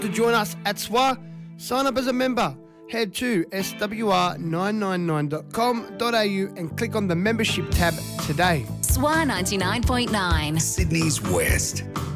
to join us at SWA, sign up as a member. Head to swr999.com.au and click on the membership tab today. SWA 99.9. Sydney's West.